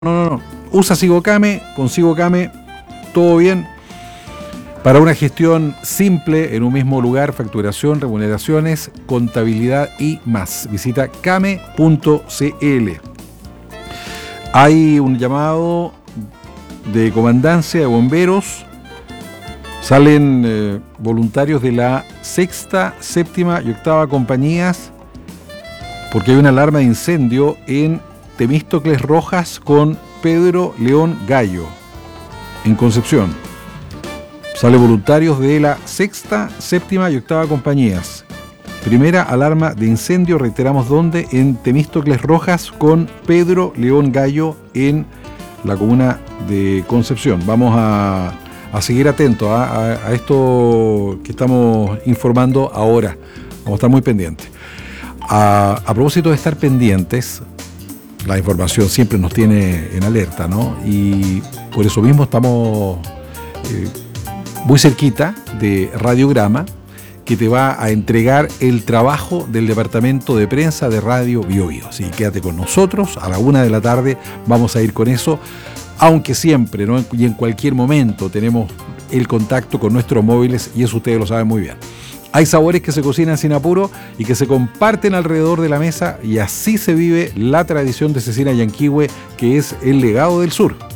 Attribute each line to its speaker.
Speaker 1: No. Usa Sigocame, con Sigocame todo bien. Para una gestión simple en un mismo lugar, facturación, remuneraciones, contabilidad y más. Visita came.cl. Hay un llamado de comandancia de bomberos. Salen voluntarios de la sexta, séptima y octava compañías porque hay una alarma de incendio en Temístocles Rojas con Pedro León Gallo, en Concepción. Sale voluntarios de la sexta, séptima y octava compañías. Primera alarma de incendio, reiteramos dónde, en Temístocles Rojas con Pedro León Gallo en la comuna de Concepción. Vamos a seguir atentos a esto que estamos informando ahora. Vamos a estar muy pendientes. A propósito de estar pendientes, la información siempre nos tiene en alerta, ¿no? Y por eso mismo estamos muy cerquita de Radiograma, que te va a entregar el trabajo del departamento de prensa de Radio Biobío. Así que quédate con nosotros, a la 1 de la tarde vamos a ir con eso, aunque siempre, ¿no? Y en cualquier momento tenemos el contacto con nuestros móviles, y eso ustedes lo saben muy bien. Hay sabores que se cocinan sin apuro y que se comparten alrededor de la mesa, y así se vive la tradición de Cecina Yanquihue, que es el legado del sur.